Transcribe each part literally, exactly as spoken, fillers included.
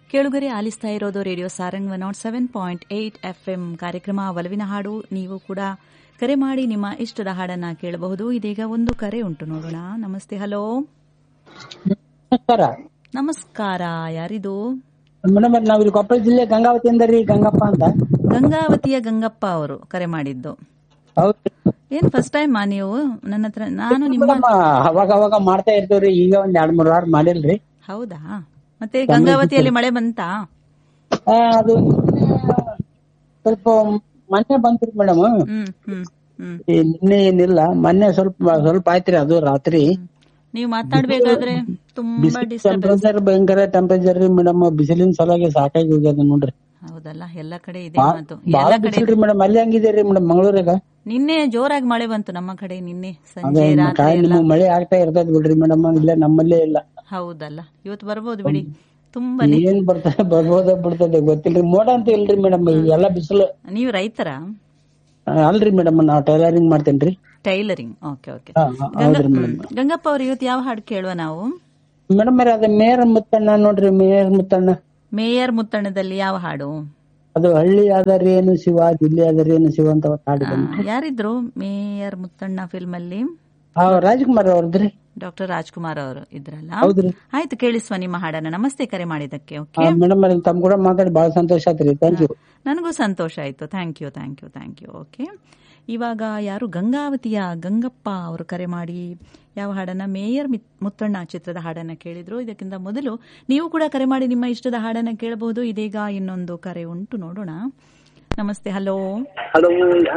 ಕೇಳುಗರೆ ಆಲಿಸ್ತಾ ಇರೋದು radio Sarang one not seven point eight FM ಕಾರ್ಯಕ್ರಮ ಒಲವಿನ ಹಾಡು. ನೀವು ಕೂಡ ಕರೆ ಮಾಡಿ ನಿಮ್ಮ ಇಷ್ಟದ ಹಾಡನ್ನ ಕೇಳಬಹುದು. ಇದೀಗ ಒಂದು ಕರೆ ಉಂಟು, ನೋಡೋಣ. ನಮಸ್ತೆ. ಹಲೋ, ನಮಸ್ಕಾರ. ನಮಸ್ಕಾರ. ಯಾರಿದು? ಮೇಡಮ್, ನಾವು ಕೊಪ್ಪಳ ಜಿಲ್ಲೆ ಗಂಗಾವತಿಯಿಂದ ರೀ, ಗಂಗಪ್ಪ ಅಂತ. ಗಂಗಾವತಿಯ ಗಂಗಪ್ಪ ಅವರು ಕರೆ ಮಾಡಿದ್ದು. ಹೌದು. ಏನ್ ಫಸ್ಟ್ ಟೈಮ್ ನೀವು ನನ್ನ ಹತ್ರ? ನಾನು ನಿಮ್ಮ ಅವಾಗ ಅವಾಗ ಮಾಡ್ತಾ ಇರ್ತೇವ್ರಿ, ಈಗ ಒಂದ್ ಎರಡ್ ಮೂರ್ ವಾರ ಮಾಡಿಲ್ರಿ. ಹೌದಾ? ಮತ್ತೆ ಗಂಗಾವತಿಯಲ್ಲಿ ಮಳೆ ಬಂತಾ? ಅದು ಸ್ವಲ್ಪ ಮೊನ್ನೆ ಬಂತ್ರಿ ಮೇಡಮ್. ಹ್ಮ್ ಹ್ಮ್ ಹ್ಮ್ ನಿನ್ನೆ ಏನಿಲ್ಲ, ಮೊನ್ನೆ ಸ್ವಲ್ಪ ಸ್ವಲ್ಪ ಆಯ್ತ್ರಿ. ಅದು ರಾತ್ರಿ ನೀವು ಮಾತಾಡ್ಬೇಕಾದ್ರೆ ತುಂಬಾ ಟೆಂಪರೇಚರ್ ಭಯಂಕರ ಟೆಂಪರೇಚರ್ ರೀ ಮೇಡಮ್. ಬಿಸಿಲಿನ ಸಲುವಾಗಿ ಸಾಕಾಗಿ ಹೋಗ್ಯದ ನೋಡ್ರಿ. ಹೌದಲ್ಲ, ಎಲ್ಲಾ ಕಡೆ ಇದೆ ಮಾತು. ಬಾಳ ಬಿಸಿಲ್ರಿ ಮೇಡಮ್. ಅಲ್ಲಿ ಹಂಗಿದೆ ರೀ ಮೇಡಮ್ ಮಂಗಳೂರಾಗ? ನಿನ್ನೆ ಜೋರಾಗಿ ಮಳೆ ಬಂತು ನಮ್ಮ ಕಡೆ, ನಿನ್ನೆ ಸಂಜೆ ರಾತ್ರಿ ನಿಮ್ ಮಳೆ ಆಗ್ತಾ ಇರ್ತದ ಬಿಡ್ರಿ ಮೇಡಮ್, ಇಲ್ಲ ನಮ್ಮಲ್ಲೇ ಇಲ್ಲ. ಹೌದಲ್ಲ, ಇವತ್ತು ಬರ್ಬೋದು ಬಿಡಿ. ತುಂಬಾ ಏನ್ ಬರ್ತದೆ, ಬರ್ಬೋದ ಬಿಡ್ತದೆ ಗೊತ್ತಿಲ್ರಿ. ಮೋಡ ಅಂತ ಇಲ್ರಿ ಮೇಡಮ್, ಎಲ್ಲ ಬಿಸಿಲು. ನೀವು ರೈತರ? ಅಲ್ರಿ ಮೇಡಮ್, ನಾವ್ ಟೈಲರಿಂಗ್ ಮಾಡ್ತೇನ್ರಿ. Tailoring, okay okay. ಗಂಗಪ್ಪ ಅವ್ರ ಇವತ್ತು ಯಾವ ಹಾಡು ಕೇಳುವ ನಾವು? ಮೇಡಮ್ ಅದ ಮೇಯರ್ ಮುತ್ತಣ್ಣ ನೋಡ್ರಿ, ಮೇಯರ್ ಮುತ್ತಣ್ಣ. ಮೇಯರ್ ಮುತ್ತಣ್ಣದಲ್ಲಿ ಯಾವ ಹಾಡು? ಅದು ಹಳ್ಳಿ ಆದರೇನು ಶಿವ, ದಿಲ್ಲಿ ಆದರೇನು ಶಿವ ಅಂತ ಹಾಡು. ಯಾರಿದ್ರು ಮೇಯರ್ ಮುತ್ತಣ್ಣ ಫಿಲ್ಮ್ ಅಲ್ಲಿ? ರಾಜ್ಕುಮಾರ್ ಅವ್ರದ್ರಿ. ಡಾಕ್ಟರ್ ರಾಜ್ಕುಮಾರ್ ಅವರು ಇದ್ರಲ್ಲ? ಹೌದ್ರಿ. ಆಯ್ತು, ಕೇಳಿಸುವ ನಿಮ್ಮ ಹಾಡನ್ನ. ನಮಸ್ತೆ, ಕರೆ ಮಾಡಿದಕ್ಕೆ. ಮೇಡಮ್ ತಮ್ಮ ಕೂಡ ಮಾತಾಡಿ ಬಹಳ ಸಂತೋಷ ಆಯ್ತು. Thank you. ನನಗೂ ಸಂತೋಷ ಆಯ್ತು. Thank you thank you thank you okay. ಇವಾಗ ಯಾರು? ಗಂಗಾವತಿಯ ಗಂಗಪ್ಪ ಅವರು ಕರೆ ಮಾಡಿ ಯಾವ ಹಾಡನ್ನ? ಮೇಯರ್ ಮುತ್ತಣ್ಣ ಚಿತ್ರದ ಹಾಡನ್ನ ಕೇಳಿದ್ರು. ಇದಕ್ಕಿಂತ ಮೊದಲು ನೀವು ಕೂಡ ಕರೆ ಮಾಡಿ ನಿಮ್ಮ ಇಷ್ಟದ ಹಾಡನ್ನ ಕೇಳಬಹುದು. ಇದೀಗ ಇನ್ನೊಂದು ಕರೆ ಉಂಟು, ನೋಡೋಣ. ನಮಸ್ತೆ. ಹಲೋ. ಹಲೋ,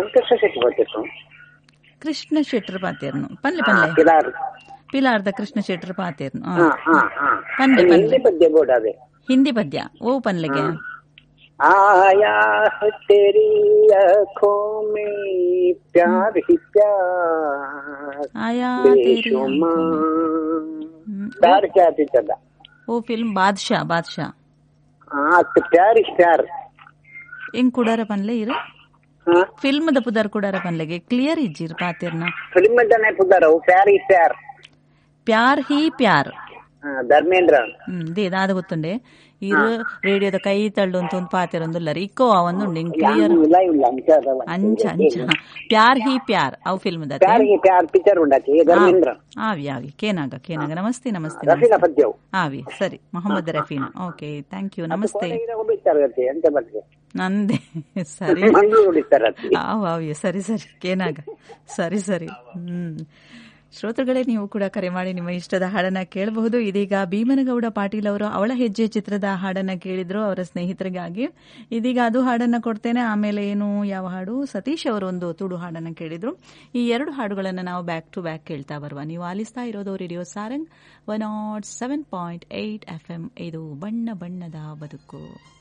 ಕೃಷ್ಣ ಶೆಟ್ಟರ್ ಪಾತೇರ್ನು ಪನ್ಲೆ ಪನ್ಲೆ ಪಿಲಾರ್ದ ಕೃಷ್ಣ ಶೆಟ್ಟರ್ ಪಾತೇರ್ನು ಪನ್ಲೆ ಪನ್ಲೆ ಹಿಂದಿ ಪದ್ಯ. ಓ ಪನ್ಲೆಗೆ आया है तेरी आँखों में प्यार ही प्यार, आया प्यार क्या चला? वो फिल्म बादशाह बादशाह. हाँ, तो प्यार ही प्यार ಹೆಂಗ್ ಕುಡಾರ ಪನ್ಲೆ ಇರು ಫಿಲ್ಮ್ ದ ಪುದಾರ ಕುಡಾರ ಪನ್ಲೆಗೆ ಕ್ಲಿಯರ್ ಇಜ್ಜಿರ್ ಪಾತಿರ್ನ ಫಿಲ್ಮ್ ದನೆ ಪುದಾರ ಪ್ಯಾರ್ ಹಿ ಪ್ಯಾರ್ ಪ್ಯಾರ್ ಹಿ ಪ್ಯಾರ್ ಧರ್ಮೇಂದ್ರ. ಹ್ಮ್ ದೇದಾದ ಗೊತ್ತುಂಡೆ ಇರು ರೇಡಿಯೋದ ಕೈ ತಳ್ಳು ಅಂತ ಒಂದು ಪಾತಿರೊಂದುಲ್ಲರಿ ಇಕ್ಕೋ ಅವೊಂದು ಕ್ಲಿಯರ್ ಅಂಚ ಅಂಚ ಪ್ಯಾರ್ ಹಿ ಪ್ಯಾರ್ ಅವು ಫಿಲ್ಮ್ ದ ಪಿಕ್ಚರ್ ಉಂಡಾಕಿ ಧರ್ಮೇಂದ್ರ. ಆವಿ ಆವಿ ಕೇನಾಗ ಕೇನಾಗ ನಮಸ್ತೆ ನಮಸ್ತೆ ಆವಿ ಸರಿ ಮೊಹಮ್ಮದ್ ರಫೀನಾ. ಓಕೆ, ಥ್ಯಾಂಕ್ ಯು, ನಮಸ್ತೆ. ನಂದೇ ಸರಿ ಆವ್ ಆವಿ ಸರಿ ಸರಿ ಕೇನಾಗ ಸರಿ ಸರಿ. ಹ್ಮ್ ಶ್ರೋತೃಗಳೇ, ನೀವು ಕೂಡ ಕರೆ ಮಾಡಿ ನಿಮ್ಮ ಇಷ್ಟದ ಹಾಡನ್ನ ಕೇಳಬಹುದು. ಇದೀಗ ಭೀಮನಗೌಡ ಪಾಟೀಲ್ ಅವರು ಅವಳ ಹೆಜ್ಜೆ ಚಿತ್ರದ ಹಾಡನ್ನ ಕೇಳಿದ್ರು ಅವರ ಸ್ನೇಹಿತರಿಗಾಗಿ. ಇದೀಗ ಅದು ಹಾಡನ್ನ ಕೊಡ್ತೇನೆ. ಆಮೇಲೆ ಏನು ಯಾವ ಹಾಡು? ಸತೀಶ್ ಅವರು ಒಂದು ತುಡು ಹಾಡನ್ನ ಕೇಳಿದ್ರು. ಈ ಎರಡು ಹಾಡುಗಳನ್ನ ನಾವು ಬ್ಯಾಕ್ ಟು ಬ್ಯಾಕ್ ಕೇಳ್ತಾ ಬರುವ. ನೀವು ಆಲಿಸ್ತಾ ಇರೋದು radio Sarang one not seven point eight F M. ಇದು ಬಣ್ಣ ಬಣ್ಣದ ಬದುಕು.